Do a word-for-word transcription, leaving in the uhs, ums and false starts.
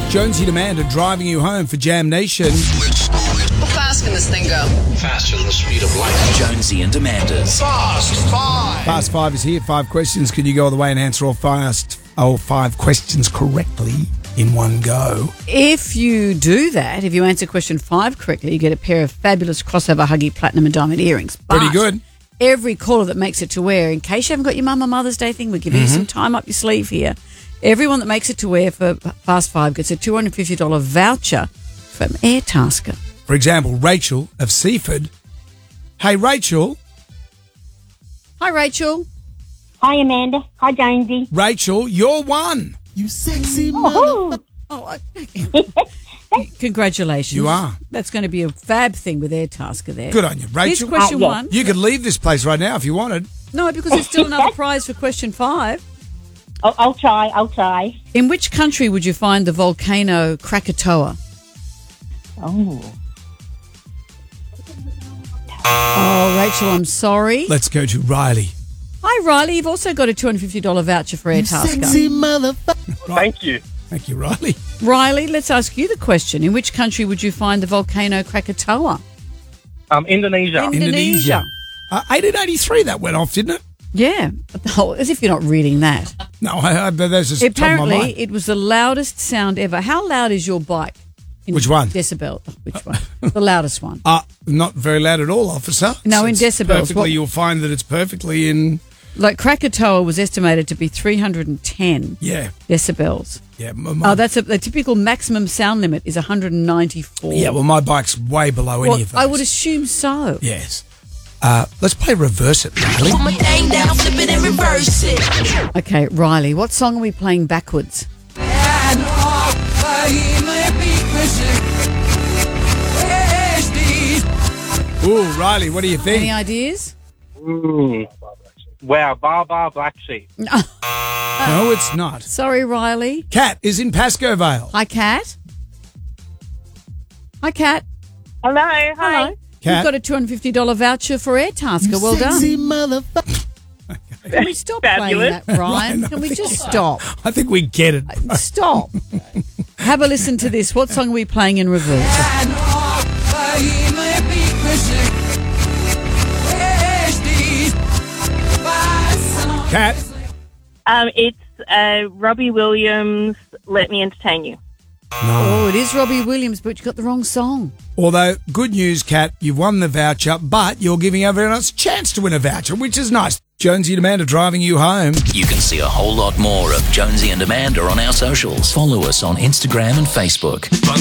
Jonesy and Amanda driving you home for Jam Nation. How fast can this thing go? Faster than the speed of light. Jonesy and Amanda's Fast Five. Fast Five is here. Five questions. Can you go all the way and answer all fast, all five questions correctly in one go? If you do that, if you answer question five correctly, you get a pair of fabulous crossover Huggy Platinum and Diamond earrings. But Pretty good. every caller that makes it to wear, in case you haven't got your Mum or Mother's Day thing, we're giving Mm-hmm. you some time up your sleeve here. Everyone that makes it to wear for Fast Five gets a two hundred fifty dollars voucher from Airtasker. For example, Rachel of Seaford. Hey, Rachel. Hi, Rachel. Hi, Amanda. Hi, Jonesy. Rachel, you're one. You sexy Woohoo! Oh, I- congratulations. You are. That's going to be a fab thing with Airtasker there. Good on you, Here's Rachel. question Uh, yeah. one. You could leave this place right now if you wanted. No, because there's still another prize for question five. I'll, I'll try. I'll try. In which country would you find the volcano Krakatoa? Oh. Oh, Rachel, I'm sorry. Let's go to Riley. Hi, Riley. You've also got a two hundred fifty dollars voucher for Airtasker. motherfucker. Thank you. Thank you, Riley. Riley, let's ask you the question. In which country would you find the volcano Krakatoa? Um, Indonesia. In- Indonesia. Uh, eighteen eighty-three that went off, didn't it? Yeah. Oh, as if you're not reading that. No, I, I, that's just top of my Apparently, mind. it was the loudest sound ever. How loud is your bike? In Which one? Decibel. Oh, which one? The loudest one. Uh, not very loud at all, officer. No, in It's decibels. Perfectly, What- you'll find that it's perfectly in, Like Krakatoa was estimated to be three hundred ten yeah. decibels. Yeah, my, my- Oh, that's a, the typical maximum sound limit is one hundred ninety-four. yeah, well, my bike's way below Well, any of those. I would assume so. Yes. Uh, let's play Reverse It, Riley. Put my thing down, flip it and reverse it. Okay, Riley, what song are we playing backwards? Ooh, Riley, what do you Any think? ideas? Mm. Wow, Bar Bar Black Sheep. No, it's not. Sorry, Riley. Cat is in Pascoe Vale. Hi, Kat. Hi, Kat. Hello. Hello. Kat. You've got a two hundred fifty dollars voucher for Airtasker. Well done. motherfucker. Can we stop Fabulous. playing that, Brian? Right, Can we I just stop? I think we get it. Stop. Have a listen to this. What song are we playing in reverse? Cat, Um, it's uh, Robbie Williams. Let me entertain you. Oh, it is Robbie Williams, but you got the wrong song. although, good news, Cat, you've won the voucher, but you're giving everyone else a chance to win a voucher, which is nice. Jonesy and Amanda driving you home. You can see a whole lot more of Jonesy and Amanda on our socials. Follow us on Instagram and Facebook.